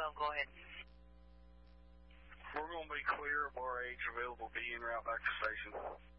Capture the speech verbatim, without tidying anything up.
twelve, go ahead. We're going to be clear of our age available to be en route back to station.